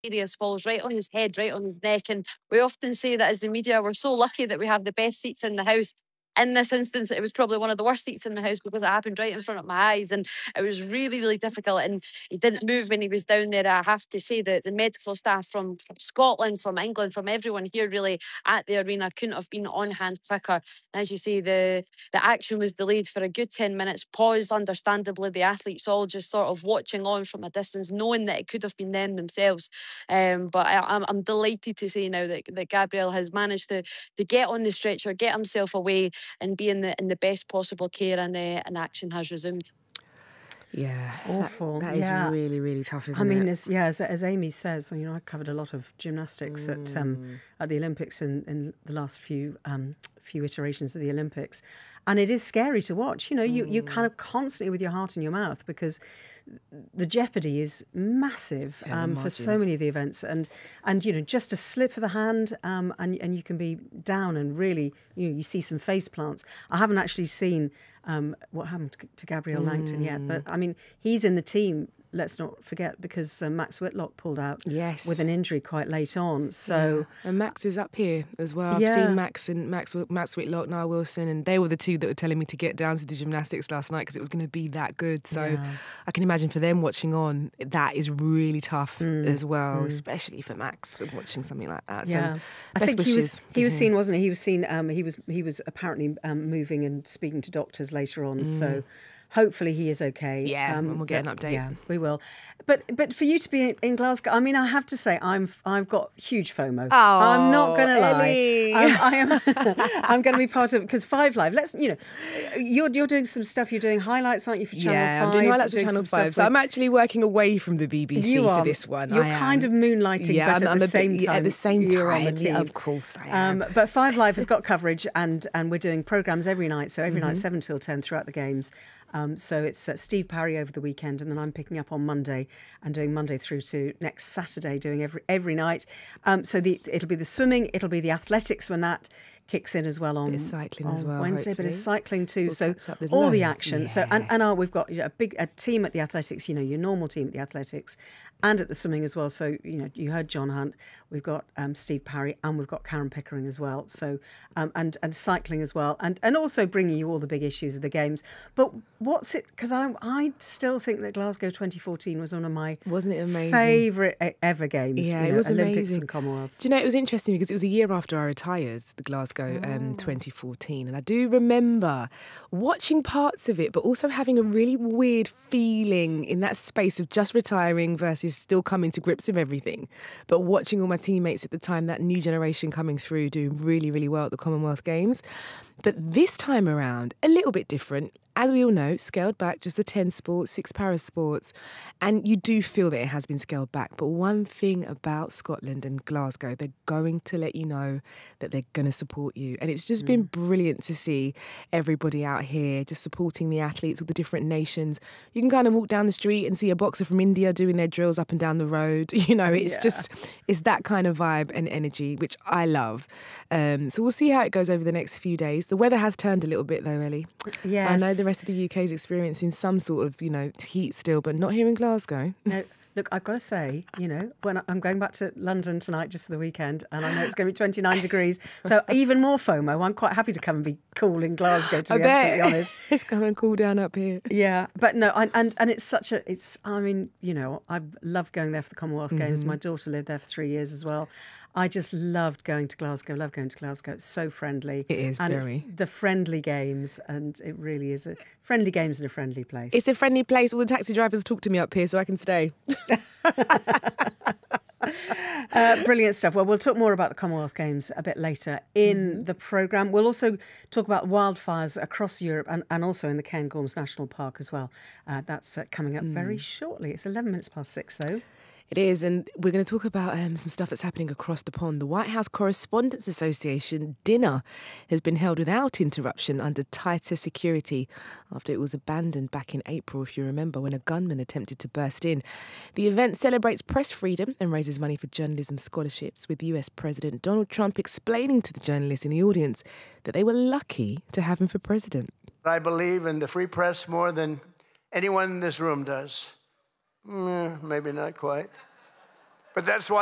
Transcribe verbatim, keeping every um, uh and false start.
Areas falls right on his head, right on his neck. And we often say that as the media, we're so lucky that we have the best seats in the house. In this instance, it was probably one of the worst seats in the house because it happened right in front of my eyes, and it was really, really difficult. And he didn't move when he was down there. I have to say that the medical staff from, from Scotland, from England, from everyone here really at the arena couldn't have been on hand quicker. And as you say, the the action was delayed for a good ten minutes, paused understandably. The athletes all just sort of watching on from a distance, knowing that it could have been them themselves. Um, but I, I'm, I'm delighted to say now that, that Gabriel has managed to to get on the stretcher, get himself away, and be in the in the best possible care, and uh, and action has resumed. Yeah, awful. That, that yeah. is really, really tough, isn't I mean, it? as, yeah, as, as Amy says, you know, I covered a lot of gymnastics mm. at um, at the Olympics in, in the last few um, few iterations of the Olympics, and it is scary to watch. You know, you you kind of constantly with your heart in your mouth because the jeopardy is massive yeah, um, for so many of the events, and and you know, just a slip of the hand, um, and and you can be down, and really, you know, you see some face plants. I haven't actually seen um, what happened to, to Gabriel mm. Langton yet, but I mean, he's in the team. Let's not forget, because uh, Max Whitlock pulled out yes. with an injury quite late on. So yeah. And Max is up here as well. I've yeah. seen Max and Max, Max Whitlock, Niall Wilson, and they were the two that were telling me to get down to the gymnastics last night because it was going to be that good. So yeah. I can imagine for them watching on, that is really tough mm. as well, mm. especially for Max watching something like that. Yeah, so I think wishes. he was he was seen, wasn't he? He was seen. Um, he was he was apparently um, moving and speaking to doctors later on. Mm. So. Hopefully he is okay. Yeah, um, and we'll get an update. Yeah, we will. But but for you to be in Glasgow, I mean, I have to say, I'm I've got huge FOMO. Oh, I'm not going to lie. I'm, I am. I'm going to be part of it because Five Live. Let's you know, you're you're doing some stuff. You're doing highlights, aren't you, for Channel yeah, Five? I'm doing highlights for doing Channel Five. So I'm actually working away from the B B C you for are, this one. You're I kind am. of moonlighting, yeah, but I'm, at I'm the a same bit, time, at the same you're time, on the team. Yeah, of course I am. Um, but Five Live has got coverage, and and we're doing programmes every night. So every mm-hmm. night, seven till ten throughout the games. Um, so it's uh, Steve Parry over the weekend, and then I'm picking up on Monday and doing Monday through to next Saturday, doing every every night. Um, so the, it'll be the swimming, it'll be the athletics when that kicks in as well on, bit of cycling on as well, Wednesday, hopefully. but it's cycling too. We'll so all loads. the action. action. Yeah. So and, and our, we've got you know, a big a team at the athletics, you know, your normal team at the athletics, and at the swimming as well. So you know, you heard John Hunt. We've got um, Steve Parry, and we've got Karen Pickering as well. So um, and and cycling as well, and and also bringing you all the big issues of the games. But what's it? Because I I still think that Glasgow twenty fourteen was one of my wasn't it amazing favourite ever games. Yeah, you know, it was Olympics amazing. and Commonwealths. Do you know, it was interesting because it was a year after I retired, the Glasgow oh. um, twenty fourteen, and I do remember watching parts of it, but also having a really weird feeling in that space of just retiring versus still coming to grips with everything, but watching all my teammates at the time, that new generation coming through, doing really, really well at the Commonwealth Games. But this time around, a little bit different. As we all know, scaled back, just the ten sports, six para sports. And you do feel that it has been scaled back. But one thing about Scotland and Glasgow, they're going to let you know that they're going to support you. And it's just mm. been brilliant to see everybody out here just supporting the athletes of the different nations. You can kind of walk down the street and see a boxer from India doing their drills up and down the road. You know, it's yeah. just, it's that kind of vibe and energy, which I love. Um, so we'll see how it goes over the next few days. The weather has turned a little bit though, Ellie. Yes. I know the rest of the U K is experiencing some sort of, you know, heat still, but not here in Glasgow. No, look, I've got to say, you know, when I'm going back to London tonight just for the weekend, and I know it's going to be twenty-nine degrees, so even more FOMO. I'm quite happy to come and be cool in Glasgow, to I be bet. absolutely honest. It's come and cool down up here. Yeah, but no, and, and and it's such a, it's, I mean, you know, I love going there for the Commonwealth Games. Mm-hmm. My daughter lived there for three years as well. I just loved going to Glasgow, love going to Glasgow. It's so friendly. It is, and very. It's the friendly games, and it really is a friendly games in a friendly place. It's a friendly place. All the taxi drivers talk to me up here, so I can stay. uh, brilliant stuff. Well, we'll talk more about the Commonwealth Games a bit later in mm-hmm. the programme. We'll also talk about wildfires across Europe and, and also in the Cairngorms National Park as well. Uh, that's uh, coming up mm. very shortly. It's eleven minutes past six, though. It is, and we're going to talk about um, some stuff that's happening across the pond. The White House Correspondents Association dinner has been held without interruption under tighter security after it was abandoned back in April, if you remember, when a gunman attempted to burst in. The event celebrates press freedom and raises money for journalism scholarships, with U S President Donald Trump explaining to the journalists in the audience that they were lucky to have him for president. I believe in the free press more than anyone in this room does. Mm, maybe not quite. But that's why